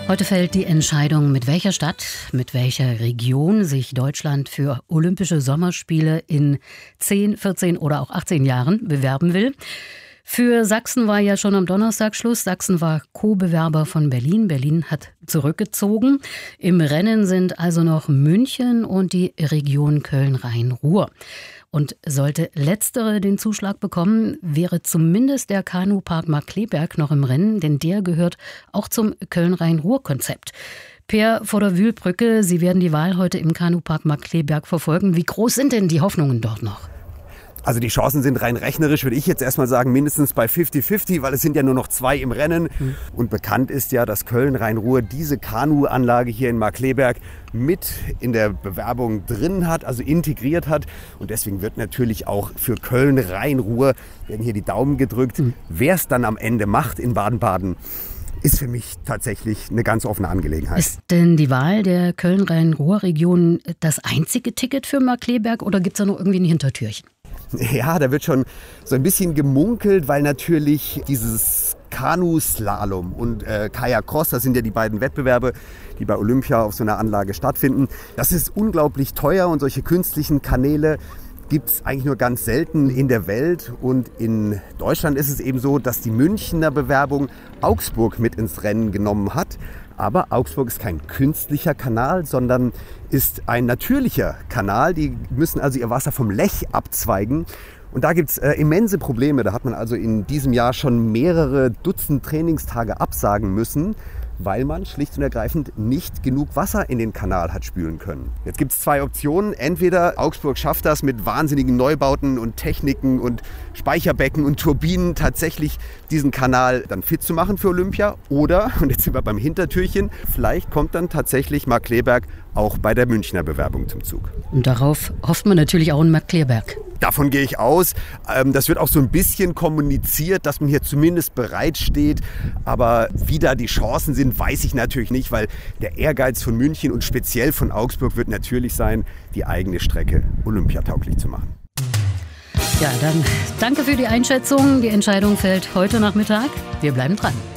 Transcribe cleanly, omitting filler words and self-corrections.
Heute fällt die Entscheidung, mit welcher Stadt, mit welcher Region sich Deutschland für Olympische Sommerspiele in 10, 14 oder auch 18 Jahren bewerben will. Für Sachsen war ja schon am Donnerstag Schluss. Sachsen war Co-Bewerber von Berlin. Berlin hat zurückgezogen. Im Rennen sind also noch München und die Region Köln-Rhein-Ruhr. Und sollte Letztere den Zuschlag bekommen, wäre zumindest der Kanupark Markkleeberg noch im Rennen, denn der gehört auch zum Köln-Rhein-Ruhr-Konzept. Per vor der Wühlbrücke, Sie werden die Wahl heute im Kanupark Markkleeberg verfolgen. Wie groß sind denn die Hoffnungen dort noch? Also die Chancen sind rein rechnerisch, würde ich jetzt erstmal sagen, mindestens bei 50-50, weil es sind ja nur noch 2 im Rennen. Und bekannt ist ja, dass Köln-Rhein-Ruhr diese Kanuanlage hier in Markkleeberg mit in der Bewerbung drin hat, also integriert hat. Und deswegen wird natürlich auch für Köln-Rhein-Ruhr, werden hier die Daumen gedrückt. Wer es dann am Ende macht in Baden-Baden, ist für mich tatsächlich eine ganz offene Angelegenheit. Ist denn die Wahl der Köln-Rhein-Ruhr-Region das einzige Ticket für Markkleeberg oder gibt es da noch irgendwie ein Hintertürchen? Ja, da wird schon so ein bisschen gemunkelt, weil natürlich dieses Kanu-Slalom und Kajak-Cross, das sind ja die beiden Wettbewerbe, die bei Olympia auf so einer Anlage stattfinden. Das ist unglaublich teuer und solche künstlichen Kanäle gibt es eigentlich nur ganz selten in der Welt. Und in Deutschland ist es eben so, dass die Münchner Bewerbung Augsburg mit ins Rennen genommen hat. Aber Augsburg ist kein künstlicher Kanal, sondern ist ein natürlicher Kanal. Die müssen also ihr Wasser vom Lech abzweigen. Und da gibt es immense Probleme. Da hat man also in diesem Jahr schon mehrere Dutzend Trainingstage absagen müssen, weil man schlicht und ergreifend nicht genug Wasser in den Kanal hat spülen können. Jetzt gibt es 2 Optionen. Entweder Augsburg schafft das mit wahnsinnigen Neubauten und Techniken und Speicherbecken und Turbinen tatsächlich diesen Kanal dann fit zu machen für Olympia. Oder, und jetzt sind wir beim Hintertürchen, vielleicht kommt dann tatsächlich Markkleeberg auch bei der Münchner Bewerbung zum Zug. Und darauf hofft man natürlich auch in Markkleeberg. Davon gehe ich aus. Das wird auch so ein bisschen kommuniziert, dass man hier zumindest bereitsteht. Aber wie da die Chancen sind, weiß ich natürlich nicht, weil der Ehrgeiz von München und speziell von Augsburg wird natürlich sein, die eigene Strecke olympiatauglich zu machen. Ja, dann danke für die Einschätzung. Die Entscheidung fällt heute Nachmittag. Wir bleiben dran.